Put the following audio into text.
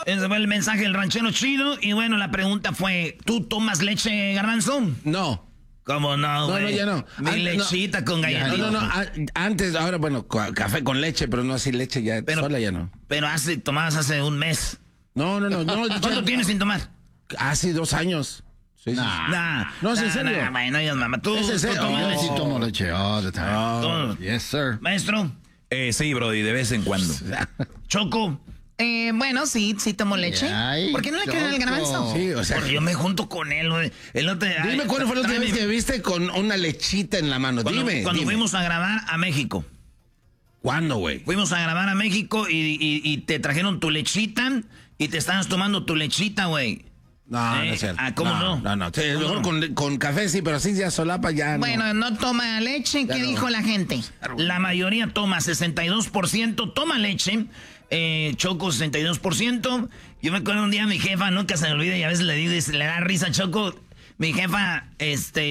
Ese fue el mensaje del ranchero chido. Y bueno, la pregunta fue, ¿tú tomas leche, Garbanzo? No. ¿Cómo no, güey? No, ya no. Mi lechita con galletita. No. Antes, ahora, bueno, café con leche, pero no así leche ya, sola ya no. Pero tomabas hace un mes. No. ¿Cuánto tienes sin tomar? Hace 2 años. Sí. No, ¿es en serio? No, ya, mamá. ¿Tú tomas leche? Sí, tomo leche all the time. Yes, sir. Maestro. Sí, Brody, de vez en cuando. Choco. Bueno, sí tomo leche. Ay, ¿Por qué no le creen al Garbanzo? Sí, o sea. Porque yo me junto con él, güey. Dime cuándo fue la última vez que viste con una lechita en la mano. Cuando fuimos a grabar a México. ¿Cuándo, güey? Fuimos a grabar a México y te trajeron tu lechita y te estabas tomando tu lechita, güey. No es cierto. ¿Cómo no? No. Sí, mejor con café sí, pero así ya solapa ya Bueno, no toma leche. ¿Qué dijo la gente? La mayoría toma, 62% toma leche. Choco, 62%. Yo me acuerdo un día mi jefa, nunca se me olvida y a veces le digo y le da risa a Choco. Mi jefa,